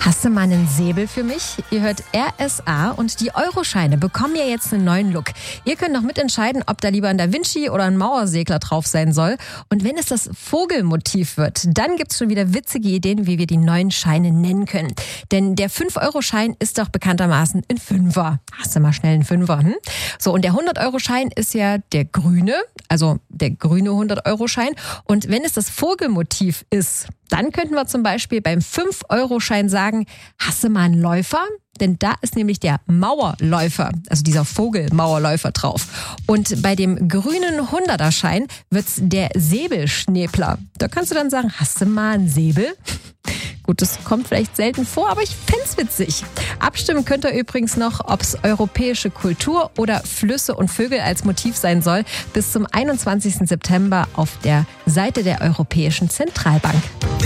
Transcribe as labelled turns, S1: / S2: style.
S1: Hast du mal einen Säbel für mich? Ihr hört RSA und die Euroscheine bekommen ja jetzt einen neuen Look. Ihr könnt noch mitentscheiden, ob da lieber ein Da Vinci oder ein Mauersegler drauf sein soll. Und wenn es das Vogelmotiv wird, dann gibt's schon wieder witzige Ideen, wie wir die neuen Scheine nennen können. Denn der 5-Euro-Schein ist doch bekanntermaßen ein Fünfer. Hast du mal schnell einen Fünfer, hm? So, und der 100-Euro-Schein ist ja der grüne, also der grüne 100-Euro-Schein. Und wenn es das Vogelmotiv ist, dann könnten wir zum Beispiel beim 5-Euro-Schein sagen, hast du mal einen Läufer? Denn da ist nämlich der Mauerläufer, also dieser Vogelmauerläufer drauf. Und bei dem grünen 100er-Schein wird's der Säbelschnäbler. Da kannst du dann sagen, hast du mal einen Säbel? Gut, das kommt vielleicht selten vor, aber ich fänd's witzig. Abstimmen könnt ihr übrigens noch, ob's europäische Kultur oder Flüsse und Vögel als Motiv sein soll, bis zum 21. September auf der Seite der Europäischen Zentralbank.